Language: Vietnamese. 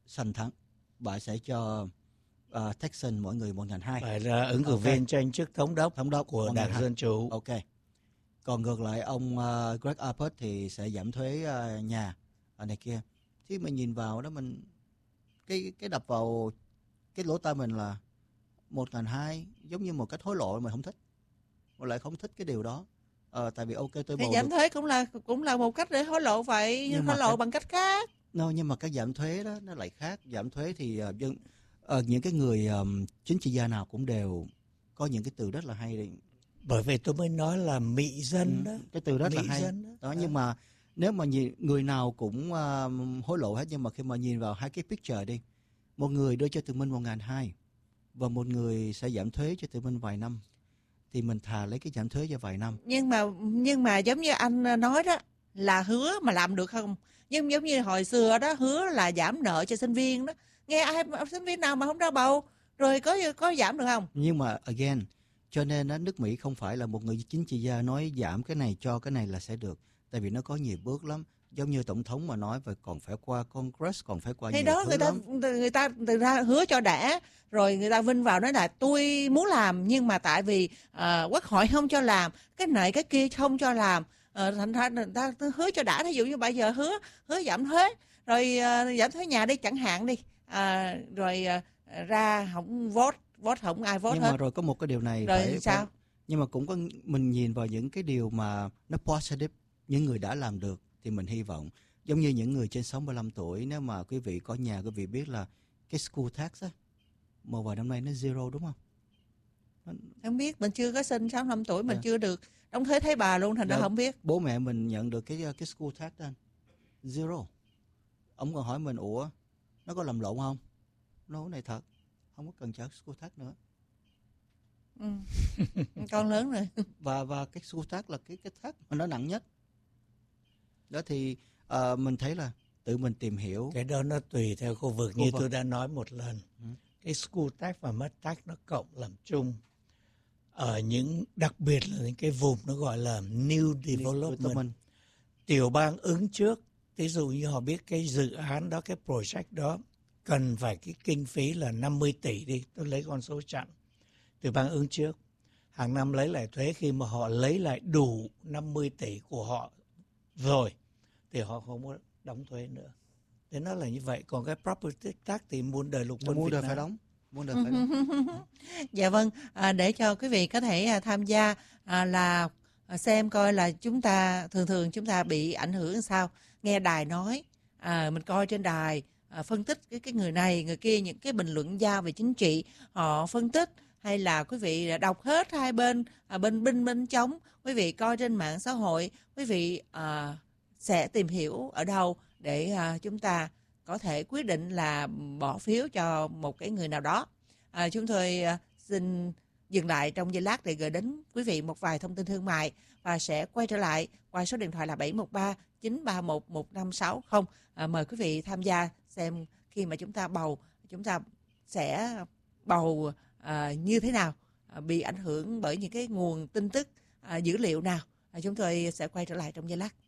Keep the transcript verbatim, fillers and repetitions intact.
sành thắng, bà sẽ cho uh, Texan mỗi người một ngàn hai. Phải là ứng cử okay. viên tranh chức thống đốc, thống đốc của Đảng Dân Chủ. Ok. Còn ngược lại ông uh, Greg Abbott thì sẽ giảm thuế uh, nhà ở này kia. Thì mình nhìn vào đó, mình cái cái đập vào cái lỗ tai mình là một ngàn hai giống như một cách hối lộ, mình không thích. Mình lại không thích cái điều đó. Ờ, tại vì ok tôi thì bầu giảm được. thuế cũng là cũng là một cách để hối lộ vậy, nhưng hối lộ cái, bằng cách khác. No, nhưng mà cái giảm thuế đó nó lại khác. Giảm thuế thì uh, dân, uh, những cái người um, chính trị gia nào cũng đều có những cái từ rất là hay. Bởi vì tôi mới nói là mị dân đó. Ừ, cái từ rất mị là hay. Dân đó. Đó, nhưng mà nếu mà nhìn, người nào cũng uh, hối lộ hết, nhưng mà khi mà nhìn vào hai cái picture đi, một người đưa cho tụi mình một ngàn hai và một người sẽ giảm thuế cho tụi mình vài năm, thì mình thà lấy cái giảm thuế cho vài năm. Nhưng mà nhưng mà giống như anh nói đó, là hứa mà làm được không? Nhưng giống như hồi xưa đó, hứa là giảm nợ cho sinh viên đó. Nghe ai sinh viên nào mà không ra bầu, rồi có có giảm được không? Nhưng mà again, cho nên đó, nước Mỹ không phải là một người chính trị gia nói giảm cái này cho cái này là sẽ được. Tại vì nó có nhiều bước lắm. Giống như tổng thống mà nói phải còn phải qua Congress, còn phải qua thì nhiều đó, thứ người ta, lắm. người ta người ta hứa cho đã, rồi người ta vinh vào nói là tôi muốn làm, nhưng mà tại vì uh, quốc hội không cho làm, cái này cái kia không cho làm, uh, thành ra người ta hứa cho đã. Thí dụ như bây giờ hứa hứa giảm thuế, rồi uh, giảm thuế nhà đi chẳng hạn đi, uh, rồi uh, ra không vote vote không ai vote nhưng hết. mà rồi có một cái điều này rồi phải, sao? Phải, nhưng mà cũng có, mình nhìn vào những cái điều mà nó positive, những người đã làm được thì mình hy vọng. Giống như những người trên sáu mươi lăm tuổi, nếu mà quý vị có nhà, quý vị biết là cái school tax á, một vài năm nay nó zero đúng không? Không biết, mình chưa có sinh sáu mươi lăm tuổi, mình yeah. chưa được đóng thuế thấy bà luôn, thành ra không biết. Bố mẹ mình nhận được cái cái school tax đó, zero. Ông còn hỏi mình, ủa nó có làm lộn không? Nó này thật, không có cần trả school tax nữa. Ừ. Con lớn rồi. và và cái school tax là cái cái tax mà nó nặng nhất. Đó thì uh, mình thấy là tự mình tìm hiểu. Cái đó nó tùy theo khu vực, khu như vực. tôi đã nói một lần. Ừ. Cái school tax và mất tax nó cộng làm chung. Ở những, đặc biệt là những cái vùng nó gọi là new development. development. Tiểu bang ứng trước, ví dụ như họ biết cái dự án đó, cái project đó cần phải cái kinh phí là năm mươi tỷ đi, tôi lấy con số chẵn. Tiểu bang ứng trước, hàng năm lấy lại thuế, khi mà họ lấy lại đủ năm mươi tỷ của họ rồi thì họ không có đóng thuế nữa. Thế nó là như vậy. Còn cái property tax thì muôn đời lục quân muôn Việt đời Nam. phải đóng. Muôn đời phải đóng. Dạ vâng, à, để cho quý vị có thể à, tham gia à, là à, xem coi là chúng ta thường thường chúng ta bị ảnh hưởng sao. Nghe đài nói, à, mình coi trên đài à, phân tích cái cái người này người kia, những cái bình luận giao về chính trị họ phân tích, hay là quý vị đọc hết hai bên, à, bên binh bên chống, quý vị coi trên mạng xã hội, quý vị à, sẽ tìm hiểu ở đâu để à, chúng ta có thể quyết định là bỏ phiếu cho một cái người nào đó. À, chúng tôi à, xin dừng lại trong giây lát để gửi đến quý vị một vài thông tin thương mại và sẽ quay trở lại qua số điện thoại là bảy một ba chín ba một một năm sáu không. À, mời quý vị tham gia xem khi mà chúng ta bầu, chúng ta sẽ bầu à, như thế nào, à, bị ảnh hưởng bởi những cái nguồn tin tức, à, dữ liệu nào. À, chúng tôi sẽ quay trở lại trong giây lát.